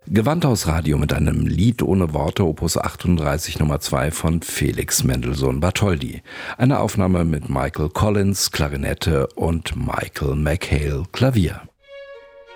Gewandhausradio mit einem Lied ohne Worte, Opus 38 Nummer 2 von Felix Mendelssohn Bartholdy. Eine Aufnahme mit Michael Collins, Klarinette und Michael McHale, Klavier.